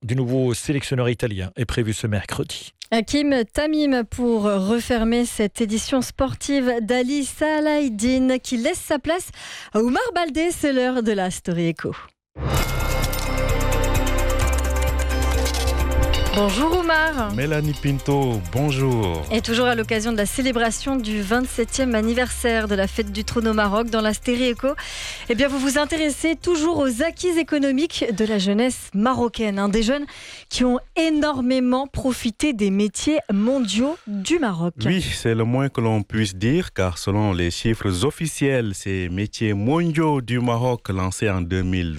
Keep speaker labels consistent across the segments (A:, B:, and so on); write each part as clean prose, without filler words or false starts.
A: du nouveau sélectionneur italien est prévu ce mercredi.
B: Hakim Tamim pour refermer cette édition sportive d'Ali Salahidine qui laisse sa place à Oumar Baldé. C'est l'heure de la Story Echo. Bonjour Oumar.
C: Mélanie Pinto, bonjour.
B: Et toujours à l'occasion de la célébration du 27e anniversaire de la fête du trône au Maroc dans la Story Echo, eh bien vous vous intéressez toujours aux acquis économiques de la jeunesse marocaine, des jeunes qui ont énormément profité des métiers mondiaux du Maroc.
C: Oui, c'est le moins que l'on puisse dire, car selon les chiffres officiels, ces métiers mondiaux du Maroc lancés en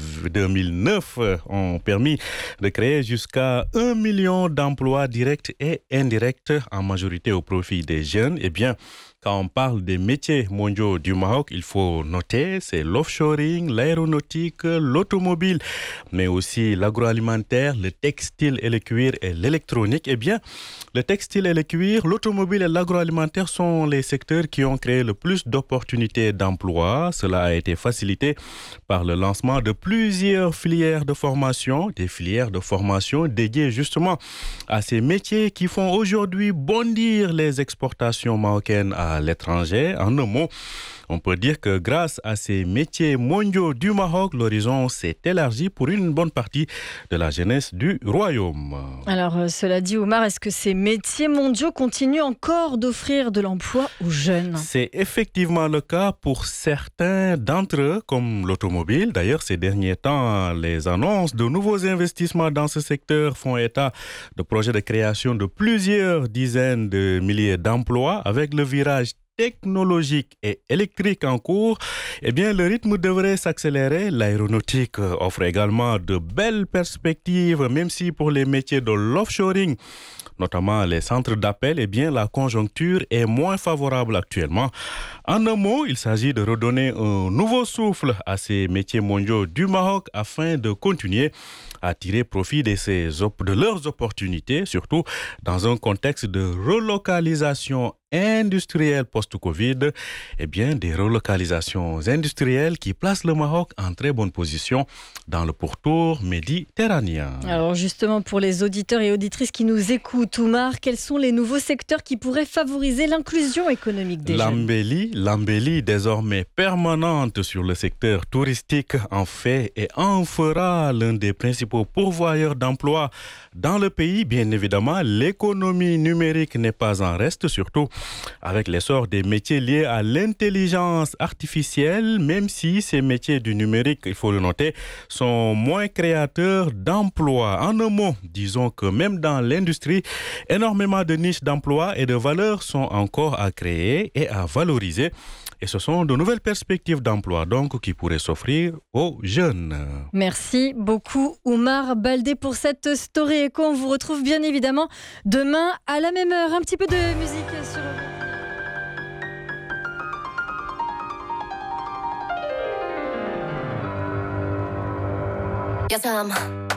C: 2009 ont permis de créer jusqu'à 1 million d'emplois directs et indirects, en majorité au profit des jeunes. Eh bien, quand on parle des métiers mondiaux du Maroc, il faut noter, c'est l'offshoring, l'aéronautique, l'automobile, mais aussi l'agroalimentaire, le textile et le cuir et l'électronique. Eh bien, le textile et le cuir, l'automobile et l'agroalimentaire sont les secteurs qui ont créé le plus d'opportunités d'emploi. Cela a été facilité par le lancement de plusieurs filières de formation, des filières de formation dédiées justement à ces métiers qui font aujourd'hui bondir les exportations marocaines à l'étranger. En un mot, on peut dire que grâce à ces métiers mondiaux du Maroc, l'horizon s'est élargi pour une bonne partie de la jeunesse du royaume.
B: Alors, cela dit, Oumar, est-ce que ces métiers mondiaux continuent encore d'offrir de l'emploi aux jeunes ?
C: C'est effectivement le cas pour certains d'entre eux, comme l'automobile. D'ailleurs, ces derniers temps, les annonces de nouveaux investissements dans ce secteur font état de projets de création de plusieurs dizaines de milliers d'emplois avec le virage technologique et électrique en cours, eh bien, le rythme devrait s'accélérer. L'aéronautique offre également de belles perspectives, même si pour les métiers de l'offshoring, notamment les centres d'appel, eh bien, la conjoncture est moins favorable actuellement. En un mot, il s'agit de redonner un nouveau souffle à ces métiers mondiaux du Maroc afin de continuer à tirer profit de leurs opportunités, surtout dans un contexte de relocalisation industrielle post-Covid, eh bien, des relocalisations industrielles qui placent le Maroc en très bonne position dans le pourtour méditerranéen.
B: Alors justement, pour les auditeurs et auditrices qui nous écoutent, Oumar, quels sont les nouveaux secteurs qui pourraient favoriser l'inclusion économique des jeunes ?
C: L'embellie désormais permanente sur le secteur touristique en fait et en fera l'un des principaux pourvoyeurs d'emplois dans le pays. Bien évidemment, l'économie numérique n'est pas en reste, surtout avec l'essor des métiers liés à l'intelligence artificielle, même si ces métiers du numérique, il faut le noter, sont moins créateurs d'emplois. En un mot, disons que même dans l'industrie, énormément de niches d'emplois et de valeurs sont encore à créer et à valoriser. Et ce sont de nouvelles perspectives d'emploi donc qui pourraient s'offrir aux jeunes.
B: Merci beaucoup Oumar Baldé pour cette Story Echo. On vous retrouve bien évidemment demain à la même heure. Un petit peu de musique sur...
D: Yes,